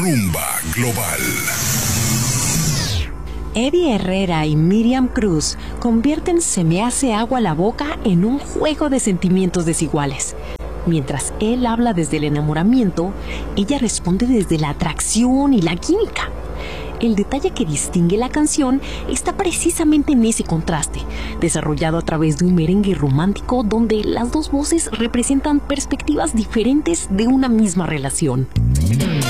Rumba Global. Eddie Herrera y Miriam Cruz convierten Se me hace agua la boca en un juego de sentimientos desiguales. Mientras él habla desde el enamoramiento, ella responde desde la atracción y la química. El detalle que distingue la canción está precisamente en ese contraste, desarrollado a través de un merengue romántico donde las dos voces representan perspectivas diferentes de una misma relación.